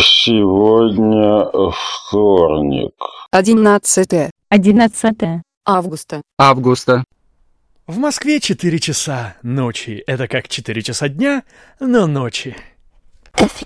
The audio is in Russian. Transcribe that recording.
Сегодня вторник. 11 августа. В Москве 4 часа ночи. Это как 4 часа дня, но ночи.